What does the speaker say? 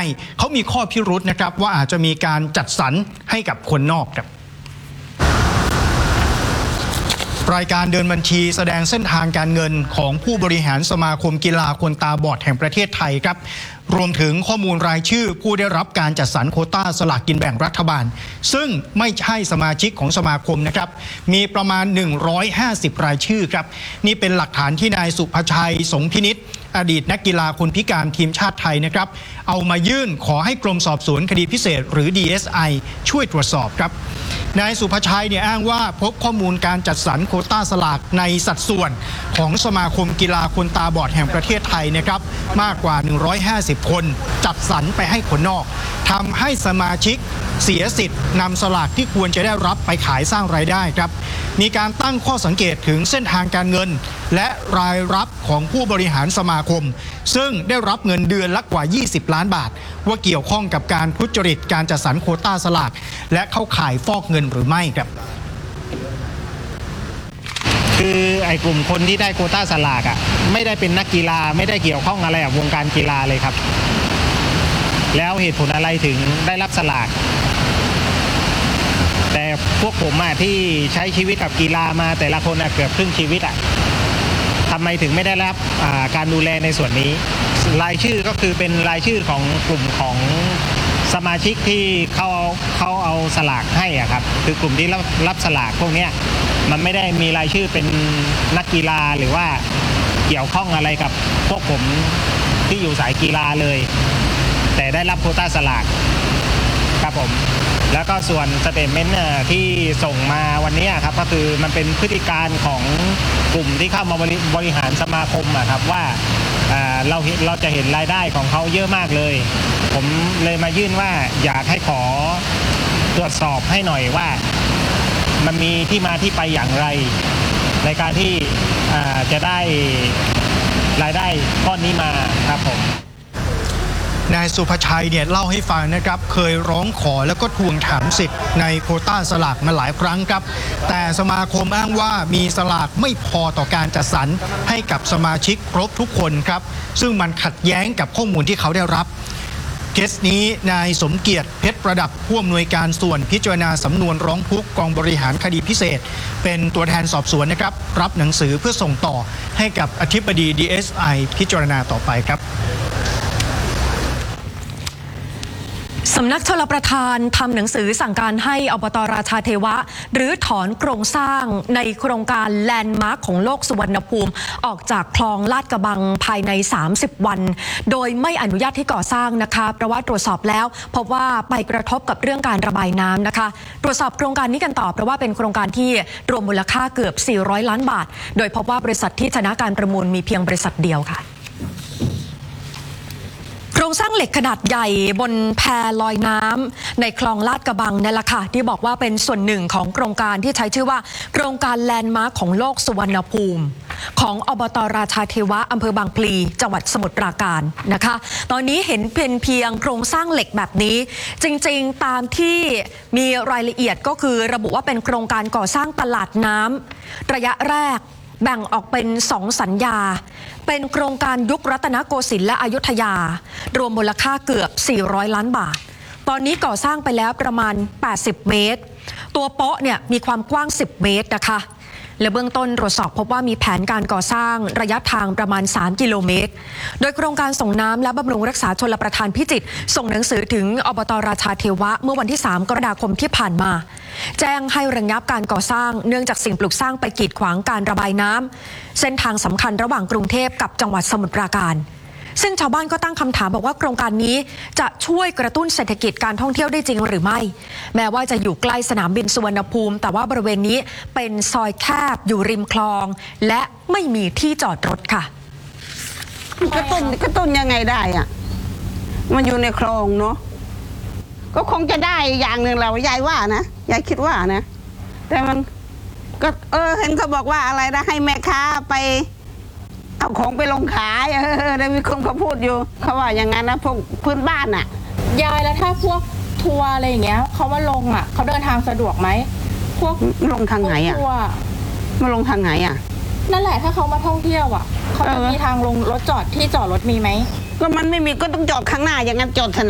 เขามีข้อพิรุธนะครับว่าอาจจะมีการจัดสรรให้กับคนนอกครับรายการเดินบัญชีแสดงเส้นทางการเงินของผู้บริหารสมาคมกีฬาคนตาบอดแห่งประเทศไทยครับรวมถึงข้อมูลรายชื่อผู้ได้รับการจัดสรรโควต้าสลากกินแบ่งรัฐบาลซึ่งไม่ใช่สมาชิกของสมาคมนะครับมีประมาณ150รายชื่อครับนี่เป็นหลักฐานที่นายสุภชัยสงพินิจอดีตนักกีฬาคนพิการทีมชาติไทยนะครับเอามายื่นขอให้กรมสอบสวนคดีพิเศษหรือ DSI ช่วยตรวจสอบครับนายสุภชัยอ้างว่าพบข้อมูลการจัดสรรโควต้าสลากในสัดส่วนของสมาคมกีฬาคนตาบอดแห่งประเทศไทยนะครับมากกว่า150คนจัดสรรไปให้คนนอกทำให้สมาชิกเสียสิทธิ์นำสลากที่ควรจะได้รับไปขายสร้างรายได้ครับมีการตั้งข้อสังเกตถึงเส้นทางการเงินและรายรับของผู้บริหารสมาคมซึ่งได้รับเงินเดือนละกว่า20ล้านบาทว่าเกี่ยวข้องกับการทุจริตการจัดสรรโควต้าสลากและเข้าข่ายฟอกเงินหรือไม่ครับคือไอ้กลุ่มคนที่ได้โควต้าสลากไม่ได้เป็นนักกีฬาไม่ได้เกี่ยวข้องอะไรกับวงการกีฬาเลยครับแล้วเหตุผลอะไรถึงได้รับสลากแต่พวกผมที่ใช้ชีวิตกับกีฬามาแต่ละคนเกือบครึ่งชีวิตทำไมถึงไม่ได้รับการดูแลในส่วนนี้รายชื่อก็คือเป็นรายชื่อของกลุ่มของสมาชิกที่เขาเอาสลากให้ครับคือกลุ่มที่รับสลากพวกนี้มันไม่ได้มีรายชื่อเป็นนักกีฬาหรือว่าเกี่ยวข้องอะไรกับพวกผมที่อยู่สายกีฬาเลยแต่ได้รับโควต้าสลากครับผมแล้วก็ส่วนสเตทเมนต์ที่ส่งมาวันนี้ครับก็คือมันเป็นพฤติการของกลุ่มที่เข้ามาบริหารสมาคมครับว่าเราจะเห็นรายได้ของเขาเยอะมากเลยผมเลยมายื่นว่าอยากให้ขอตรวจสอบให้หน่อยว่ามันมีที่มาที่ไปอย่างไรในการที่จะได้รายได้ก้อนนี้มาครับผมนายสุภชัยเล่าให้ฟังนะครับเคยร้องขอแล้วก็ทวงถามสิทธิ์ในโควต้าสลากมาหลายครั้งครับแต่สมาคมอ้างว่ามีสลากไม่พอต่อการจัดสรรให้กับสมาชิกครบทุกคนครับซึ่งมันขัดแย้งกับข้อมูลที่เขาได้รับเคสนี้นายสมเกียรติเพชรประดับผู้อำนวยการส่วนพิจารณาสำนวนร้องทุกข์กองบริหารคดีพิเศษเป็นตัวแทนสอบสวนนะครับรับหนังสือเพื่อส่งต่อให้กับอธิบดี DSI พิจารณาต่อไปครับสำนักชลประทานทำหนังสือสั่งการให้อบต.ราชาเทวะหรือถอนโครงสร้างในโครงการแลนด์มาร์คของโลกสุวรรณภูมิออกจากคลองลาดกระบังภายใน30วันโดยไม่อนุญาตให้ก่อสร้างนะคะเพราะว่าตรวจสอบแล้วพบว่าไปกระทบกับเรื่องการระบายน้ำนะคะตรวจสอบโครงการนี้กันต่อเพราะว่าเป็นโครงการที่รวมมูลค่าเกือบ400ล้านบาทโดยพบว่าบริษัทที่ชนะการประมูลมีเพียงบริษัทเดียวค่ะโครงสร้างเหล็กขนาดใหญ่บนแพลอยน้ำในคลองลาดกระบังนั่นแหละค่ะที่บอกว่าเป็นส่วนหนึ่งของโครงการที่ใช้ชื่อว่าโครงการแลนด์มาร์คของโลกสุวรรณภูมิของอบต.ราชาเทวะอำเภอบางพลีจังหวัดสมุทรปราการนะคะตอนนี้เห็นเป็นเพียงโครงสร้างเหล็กแบบนี้จริงๆตามที่มีรายละเอียดก็คือระบุว่าเป็นโครงการก่อสร้างตลาดน้ำระยะแรกแบ่งออกเป็น2สัญญาเป็นโครงการยุครัตนโกสินทร์และอยุธยารวมมูลค่าเกือบ400ล้านบาทตอนนี้ก่อสร้างไปแล้วประมาณ80เมตรตัวโป๊ะมีความกว้าง10เมตรนะคะและเบื้องต้นตรวจสอบพบว่ามีแผนการก่อสร้างระยะทางประมาณ3กิโลเมตรโดยโครงการส่งน้ำและบำรุงรักษาชลประทานพิจิตรส่งหนังสือถึงอบต.ราชาเทวะเมื่อวันที่3กรกฎาคมที่ผ่านมาแจ้งให้ระงับการก่อสร้างเนื่องจากสิ่งปลูกสร้างไปกีดขวางการระบายน้ำเส้นทางสำคัญระหว่างกรุงเทพกับจังหวัดสมุทรปราการซึ่งชาวบ้านก็ตั้งคำถามบอกว่าโครงการนี้จะช่วยกระตุ้นเศรษฐกิจการท่องเที่ยวได้จริงหรือไม่แม้ว่าจะอยู่ใกล้สนามบินสุวรรณภูมิแต่ว่าบริเวณนี้เป็นซอยแคบอยู่ริมคลองและไม่มีที่จอดรถค่ะกระตุ้นยังไงได้มันอยู่ในคลองเนาะก็คงจะได้อย่างหนึ่งเรายายว่านะยายคิดว่านะแต่มันก็เห็นเขาบอกว่าอะไรนะให้แม่ค้าไปเอาของไปลงขายได้มีคนเขาพูดอยู่เขาว่าอย่างนั้นนะพวกพื้นบ้านยายแล้วถ้าพวกทัวร์อะไรอย่างเงี้ยเขาว่าลงเขาเดินทางสะดวกไหมพวกลงทางไหนมาลงทางไหนนั่นแหละถ้าเขามาท่องเที่ยวเขาจะมีทางลงรถจอดที่จอดรถมีไหมก็มันไม่มีก็ต้องจอดข้างหน้าอย่างนั้นจอดสนาม